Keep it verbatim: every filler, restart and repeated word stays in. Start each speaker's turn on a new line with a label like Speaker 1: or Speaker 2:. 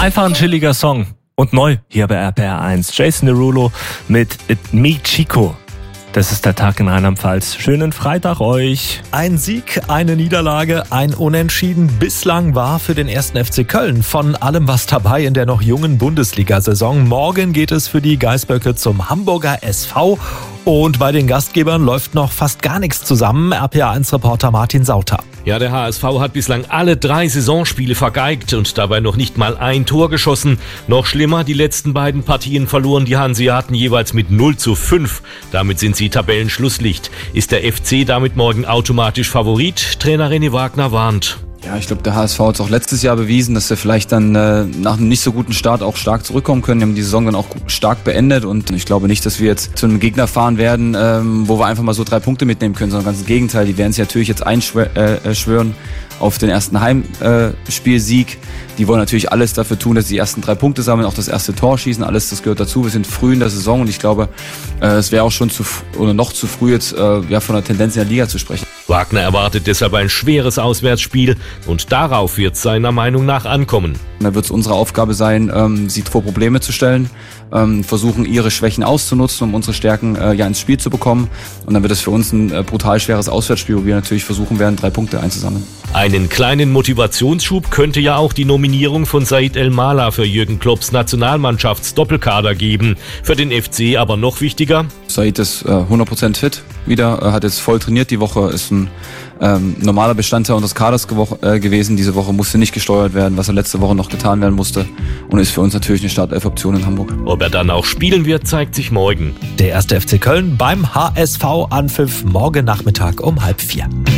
Speaker 1: Einfach ein chilliger Song. Und neu hier bei R P R eins. Jason Derulo mit It Me Chico. Das ist der Tag in Rheinland-Pfalz. Schönen Freitag euch.
Speaker 2: Ein Sieg, eine Niederlage, ein Unentschieden. Bislang war für den ersten F C Köln von allem was dabei in der noch jungen Bundesliga-Saison. Morgen geht es für die Geißböcke zum Hamburger S V. Und bei den Gastgebern läuft noch fast gar nichts zusammen. R P R eins Reporter Martin Sauter.
Speaker 3: Ja, der H S V hat bislang alle drei Saisonspiele vergeigt und dabei noch nicht mal ein Tor geschossen. Noch schlimmer, die letzten beiden Partien verloren die Hanseaten jeweils mit null zu fünf. Damit sind sie Tabellenschlusslicht. Ist der F C damit morgen automatisch Favorit? Trainer René Wagner warnt.
Speaker 4: Ja, ich glaube, der H S V hat es auch letztes Jahr bewiesen, dass wir vielleicht dann äh, nach einem nicht so guten Start auch stark zurückkommen können. Wir haben die Saison dann auch stark beendet und ich glaube nicht, dass wir jetzt zu einem Gegner fahren werden, ähm, wo wir einfach mal so drei Punkte mitnehmen können, sondern ganz im Gegenteil. Die werden sich natürlich jetzt einschwören äh, auf den ersten Heimspielsieg. Äh, die wollen natürlich alles dafür tun, dass sie die ersten drei Punkte sammeln, auch das erste Tor schießen. Alles, das gehört dazu. Wir sind früh in der Saison und ich glaube, äh, es wäre auch schon zu oder noch zu früh jetzt äh, ja, von der Tendenz in der Liga zu sprechen.
Speaker 3: Wagner erwartet deshalb ein schweres Auswärtsspiel und darauf wird es seiner Meinung nach ankommen.
Speaker 4: Da wird es unsere Aufgabe sein, ähm, sie vor Probleme zu stellen, ähm, versuchen ihre Schwächen auszunutzen, um unsere Stärken äh, ja ins Spiel zu bekommen. Und dann wird es für uns ein äh, brutal schweres Auswärtsspiel, wo wir natürlich versuchen werden, drei Punkte einzusammeln.
Speaker 3: Einen kleinen Motivationsschub könnte ja auch die Nominierung von Said El-Mala für Jürgen Klopps Nationalmannschafts-Doppelkader geben. Für den F C aber noch wichtiger:
Speaker 4: Said ist äh, hundert Prozent fit wieder, äh, hat jetzt voll trainiert die Woche, ist ein ähm, normaler Bestandteil unseres Kaders gewo- äh, gewesen. Diese Woche musste nicht gesteuert werden, was er letzte Woche noch getan werden musste, und ist für uns natürlich eine Startelf-Option in Hamburg.
Speaker 3: Ob er dann auch spielen wird, zeigt sich morgen.
Speaker 2: Der erste F C Köln beim H S V Anpfiff morgen Nachmittag um halb vier.